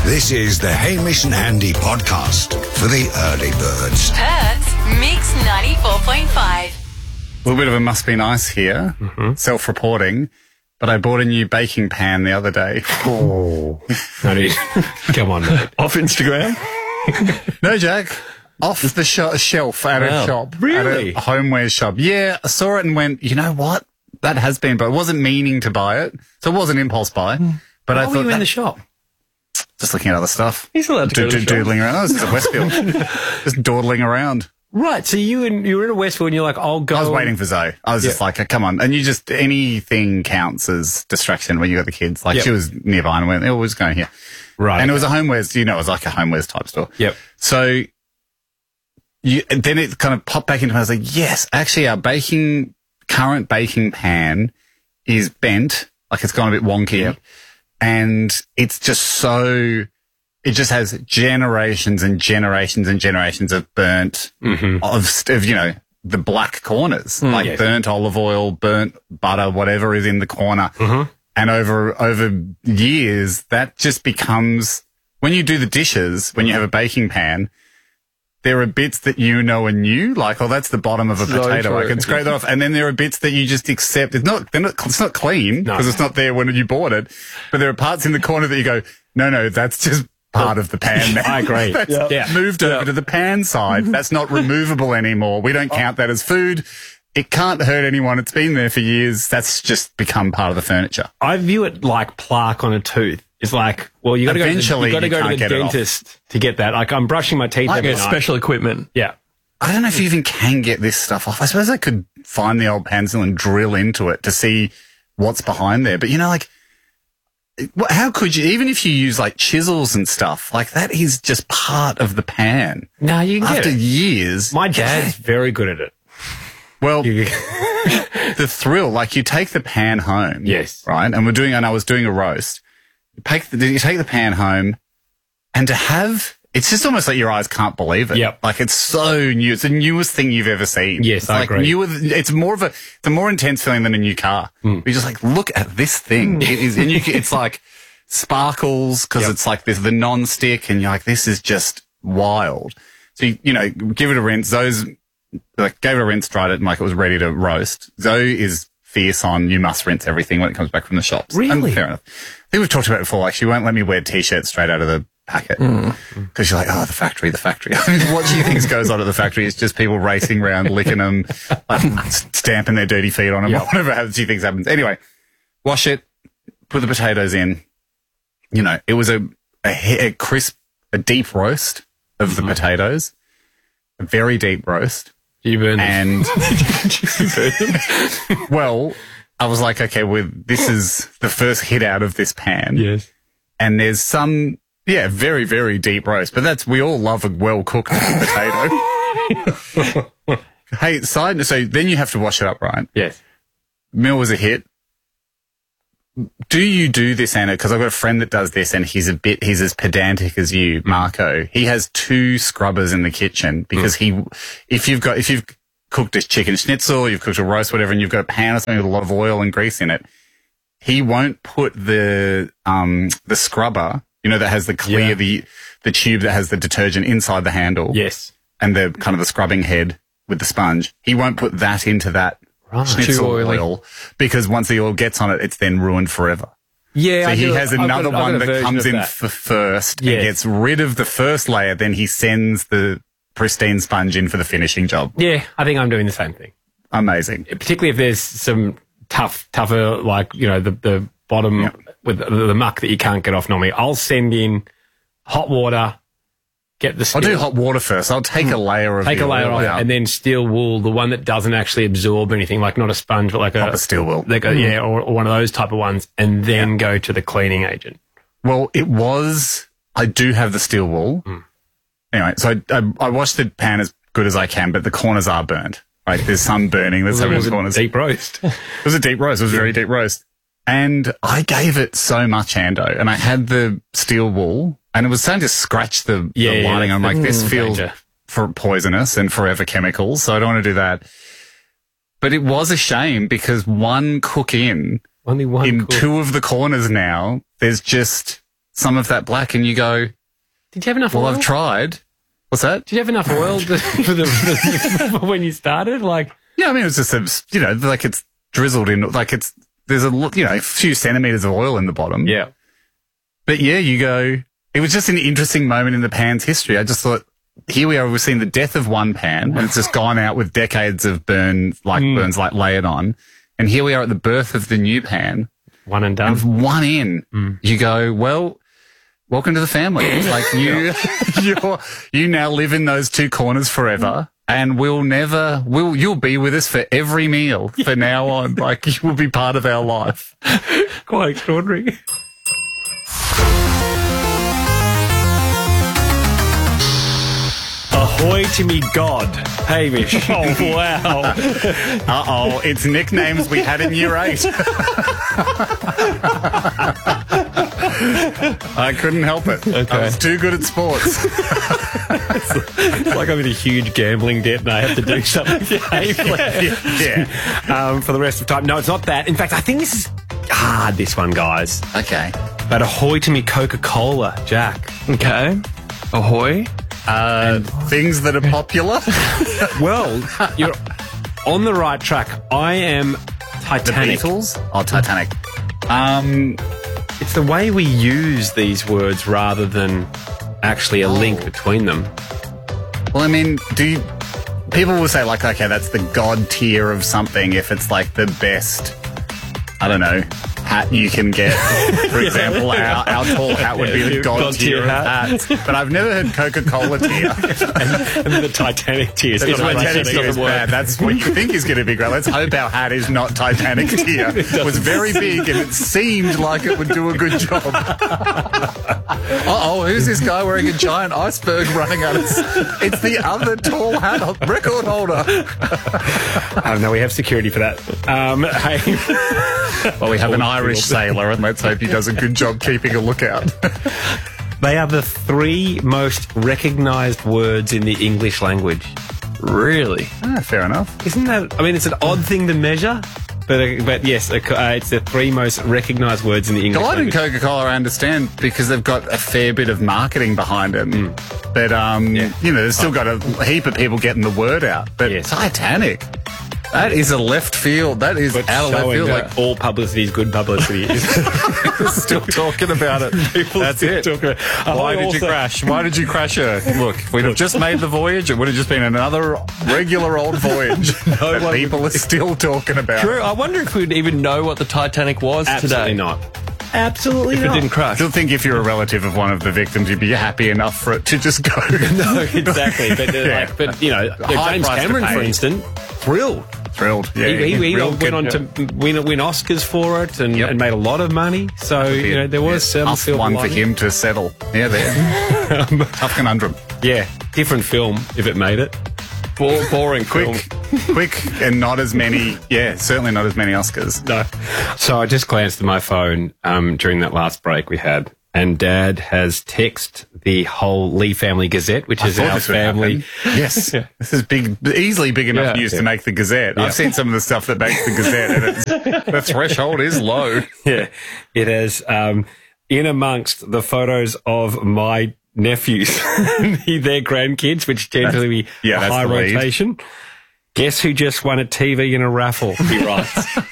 This is the Hamish and Andy podcast for the early birds. Perth's Mix 94.5. A little bit of a must be nice here, self-reporting, but I bought a new baking pan the other day. Oh, come on, mate. Off Instagram? No, Jack. Off the shelf at a shop. Really? At a homeware shop. Yeah, I saw it and went, you know what? That has been, but I wasn't meaning to buy it. So it was an impulse buy. But I Why thought were you in the shop? just looking at other stuff. He's allowed to go to the shop. Doodling around. I was at Westfield. Just dawdling around. Right, so you were in a Westfield and you're like, I'll go. I was waiting for Zoe. I was just like, come on. And anything counts as distraction when you got the kids. Like, she was nearby and went, oh, we're just going here. Right. And it was a homewares, it was like a homewares type store. Yep. So and then it kind of popped back into me. I was like, yes, actually our current baking pan is bent. Like, it's gone a bit wonky. Yep. And it's just it just has generations and generations and generations of burnt of the black corners, burnt olive oil, burnt butter, whatever is in the corner. And over years, that just becomes, when you do the dishes, when you have a baking pan, there are bits that are new, like, that's the bottom of a potato. I can scrape that off. And then there are bits that you just accept. It's not clean because it's not there when you bought it. But there are parts in the corner that you go, no, that's just part of the pan now. I agree. That's moved over to the pan side. That's not removable anymore. We don't count that as food. It can't hurt anyone. It's been there for years. That's just become part of the furniture. I view it like plaque on a tooth. It's like, well, you got to go to the dentist to get that. Like, I'm brushing my teeth every night. Special equipment. Yeah. I don't know if you even can get this stuff off. I suppose I could find the old pencil and drill into it to see what's behind there. But, how could you, even if you use like chisels and stuff, like that is just part of the pan. No, you can get After it. years. My dad's very good at it. Well, the thrill, like you take the pan home. Yes. Right? And I was doing a roast. You take the pan home and it's just almost like your eyes can't believe it. Yep. Like, it's so new. It's the newest thing you've ever seen. Yes, I agree. It's a more intense feeling than a new car. You're just like, look at this thing. It is, and it's like sparkles because it's like the non-stick, and you're like, this is just wild. So, give it a rinse. Gave it a rinse, dried it, and like it was ready to roast. Zoe is fierce on, you must rinse everything when it comes back from the shops. Really? And fair enough. I think we've talked about it before. Like, she won't let me wear T-shirts straight out of the packet because she's like, the factory. I mean, what she thinks goes on at the factory is just people racing around, licking them, stamping their dirty feet on them, whatever she thinks happens. Anyway, wash it, put the potatoes in. It was a crisp, a deep roast of the potatoes, a very deep roast. You burned and well, I was like, okay, this is the first hit out of this pan. Yes. And there's some, very, very deep roast, but we all love a well-cooked potato. Hey, so then you have to wash it up, right? Yes. Meal was a hit. Do you do this, Anna? Because I've got a friend that does this, and he's as pedantic as you, Marco. He has 2 scrubbers in the kitchen because if you've cooked a chicken schnitzel, you've cooked a roast, whatever, and you've got a pan or something with a lot of oil and grease in it, he won't put the scrubber, that has the clear, the tube that has the detergent inside the handle. Yes. And the kind of the scrubbing head with the sponge. He won't put that into that schnitzel oil because once the oil gets on it, it's then ruined forever. Yeah. So he has another one that comes in for first and gets rid of the first layer. Then he sends the pristine sponge in for the finishing job. Yeah, I think I'm doing the same thing. Amazing. Particularly if there's some tougher, like, the bottom with the muck that you can't get off normally. I'll send in hot water, I'll do hot water first. I'll take a layer of off it, and then steel wool, the one that doesn't actually absorb anything, like not a sponge, but like a steel wool. Or one of those type of ones, and then go to the cleaning agent. Well, I do have the steel wool. Anyway, so I wash the pan as good as I can, but the corners are burnt. Right? There's some burning. There's some in the corners. Deep roast. It was a deep roast. It was a very deep roast. And I gave it so much, Ando, and I had the steel wool, and it was starting to scratch the lining. I'm like, this feels poisonous and forever chemicals, so I don't want to do that. But it was a shame because one cook in, only one in cook. 2 of the corners now, there's just some of that black and you go, Did you have enough well, oil? I've tried. What's that? Did you have enough oil for when you started? Like, Yeah, I mean, it's just, like it's drizzled in, like there's a few centimeters of oil in the bottom. yeah. But yeah, you go, it was just an interesting moment in the pan's history. I just thought, here we are, we've seen the death of one pan, and it's just gone out with decades of burns layered on. And here we are at the birth of the new pan. One and done. And with one in, you go, well, welcome to the family. Like you now live in those two corners forever, and you'll be with us for every meal for now on. Like, you will be part of our life. Quite extraordinary. Ahoy to me God, Hamish. Oh, wow. Uh-oh, it's nicknames we had in year 8. I couldn't help it. Okay. I was too good at sports. It's like I'm in a huge gambling debt and I have to do something for the rest of time. No, it's not that. In fact, I think this is hard, this one, guys. Okay. But ahoy to me Coca-Cola, Jack. Okay. Ahoy. Things that are popular. Well, you're on the right track. I am Titanic. The Beatles? Oh, Titanic. It's the way we use these words rather than actually a link between them. Well, I mean, people will say, like, okay, that's the god tier of something if it's like the best, I don't know, hat you can get. For example, our tall hat would be the god tier of hats. But I've never heard Coca-Cola tier. And the Titanic tier. The Titanic tier is bad. That's what you think is going to be great. Let's hope our hat is not Titanic tier. It was very big and it seemed like it would do a good job. Uh-oh, who's this guy wearing a giant iceberg running at us? It's the other tall hat record holder. No, we have security for that. Well, we have an Irish sailor, and let's hope he does a good job keeping a lookout. They are the 3 most recognised words in the English language. Really? Fair enough. Isn't that... I mean, it's an odd thing to measure, but yes, it's the 3 most recognised words in the English Glide and language. Coca-Cola, I understand, because they've got a fair bit of marketing behind them. But, they've still got a heap of people getting the word out. But Yes. Titanic... That is a left field. That is But out of left showing field. that all publicity is good publicity. Still talking about it. That's it. Why did you crash? Why did you crash her? Look, if we'd have just made the voyage, it would have just been another regular old voyage that people are still talking about. True. I wonder if we'd even know what the Titanic was Absolutely today. not. Absolutely If it not. didn't I crash. still think if you're a relative of one of the victims, you'd be happy enough for it to just go. No, exactly. But, High James price to Cameron, pay. for instance, thrilled. Thrilled. Yeah, He real went good. on to win Oscars for it and made a lot of money. So, there was some Tough silver one for lining. him to settle. Yeah, there. Tough conundrum. Yeah, different film if it made it. Boring film. Quick, and not as many. Yeah, certainly not as many Oscars. No. So I just glanced at my phone during that last break we had, and Dad has texted the whole Lee Family Gazette, which is Thought our this would family. happen. Yes, this is big, easily big enough news to make the Gazette. I've seen some of the stuff that makes the Gazette, and the threshold is low. Yeah, it has in amongst the photos of my nephews, their grandkids, which generally be a that's high the lead. rotation. Guess who just won a TV in a raffle? He writes.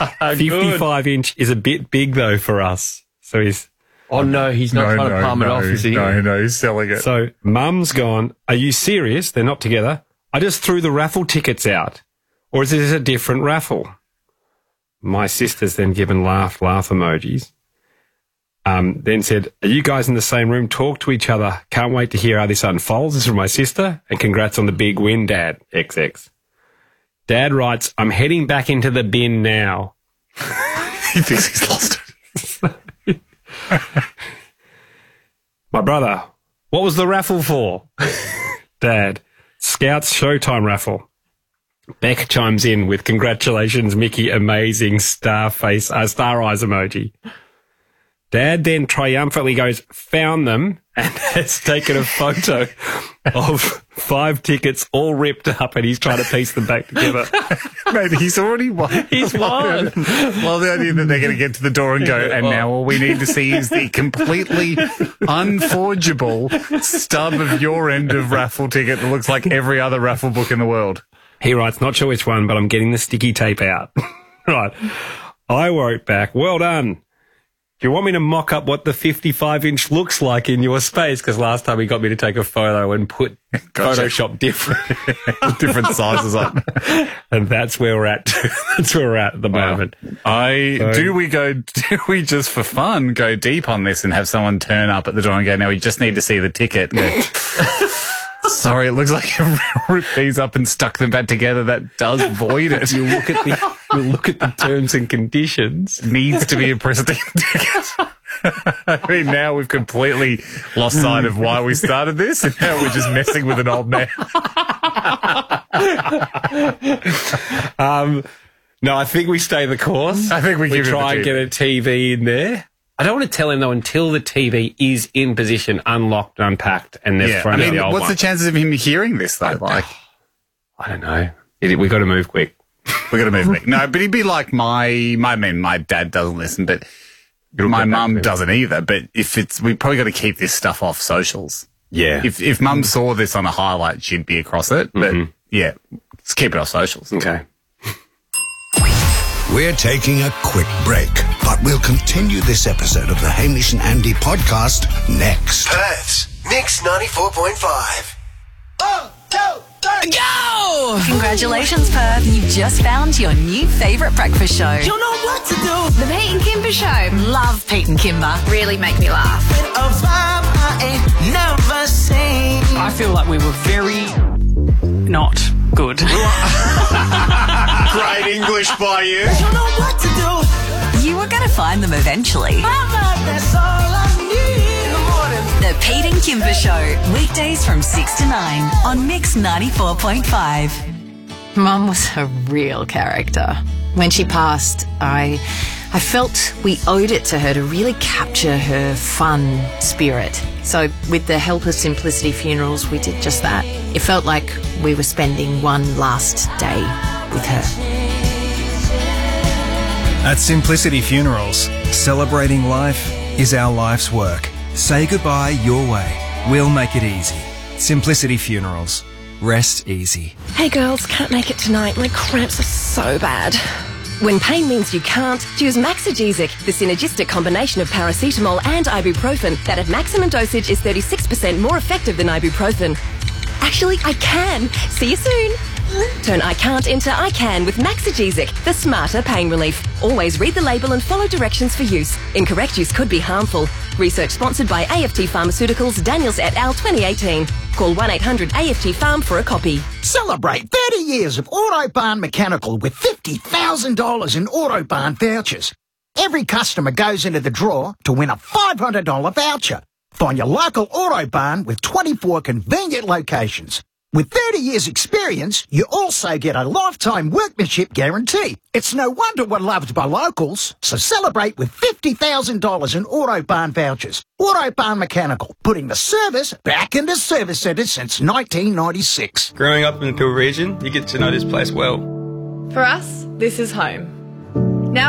55-inch is a bit big though for us. So he's Oh, no, he's not trying to palm it off, is he? No, he's selling it. so Mum's gone. Are you serious? They're not together. I just threw the raffle tickets out, or is this a different raffle? My sister's then given laugh emojis. Then said, are you guys in the same room? Talk to each other. Can't wait to hear how this unfolds. This is from my sister. And congrats on the big win, Dad. XX. Dad writes, I'm heading back into the bin now. He thinks he's lost it. My brother, what was the raffle for? Dad, Scouts Showtime raffle. Beck chimes in with congratulations, Mickey, amazing star eyes emoji. Dad then triumphantly goes, found them, and has taken a photo of 5 tickets all ripped up, and he's trying to piece them back together. Maybe he's already won. He's won. Well, the idea that they're going to get to the door and go, and now all we need to see is the completely unforgeable stub of your end of raffle ticket that looks like every other raffle book in the world. He writes, not sure which one, but I'm getting the sticky tape out. Right. I wrote back, well done. Do you want me to mock up what the 55-inch looks like in your space? Because last time he got me to take a photo and put Photoshop different sizes on. And that's where we're at. That's where we're at the moment. Do we just for fun go deep on this and have someone turn up at the door and go, now we just need to see the ticket? And go, sorry, it looks like you ripped these up and stuck them back together. That does void it. You look at the terms and conditions. Needs to be a pristine ticket. I mean, now we've completely lost sight of why we started this, and now we're just messing with an old man. No, I think we stay the course. I think we try and get a TV in there. I don't want to tell him, though, until the TV is in position, unlocked, unpacked, and they've thrown out the old one. What's the chances of him hearing this, though? I don't know. We've got to move quick. We've got to move quick. No, but he'd be like my dad doesn't listen, but my mum doesn't either. But we've probably got to keep this stuff off socials. Yeah. If mum saw this on a highlight, she'd be across it. But yeah, let's keep it off socials. Okay. We're taking a quick break, but we'll continue this episode of the Hamish and Andy podcast next. Perth's Mix 94.5. 1, 2, 3, Go! Congratulations, Perth. You've just found your new favourite breakfast show. You know what to do. The Pete and Kimber Show. Love Pete and Kimber. Really make me laugh. A vibe I ain't never seen. I feel like we were very not good. Great English by you. You know what to do. You were going to find them eventually. Mama, that's all I need in the morning. The Pete and Kimber Show. Weekdays from 6 to 9 on Mix 94.5. Mum was a real character. When she passed, I felt we owed it to her to really capture her fun spirit. So with the help of Simplicity Funerals, we did just that. It felt like we were spending one last day with her. At Simplicity Funerals, celebrating life is our life's work. Say goodbye your way. We'll make it easy. Simplicity Funerals. Rest easy. Hey girls, can't make it tonight. My cramps are so bad. When pain means you can't, choose Maxigesic, the synergistic combination of paracetamol and ibuprofen that at maximum dosage is 36% more effective than ibuprofen. Actually, I can. See you soon. Turn I can't into I can with Maxigesic, the smarter pain relief. Always read the label and follow directions for use. Incorrect use could be harmful. Research sponsored by AFT Pharmaceuticals, Daniels et al. 2018. Call 1-800-AFT-PHARM for a copy. Celebrate 30 years of Autobahn Mechanical with $50,000 in Autobahn vouchers. Every customer goes into the draw to win a $500 voucher. Find your local Autobahn with 24 convenient locations. With 30 years experience, you also get a lifetime workmanship guarantee. It's no wonder we're loved by locals. So celebrate with $50,000 in Autobahn vouchers. Autobahn Mechanical, putting the service back into service centres since 1996. Growing up in the Pilbara region, you get to know this place well. For us, this is home.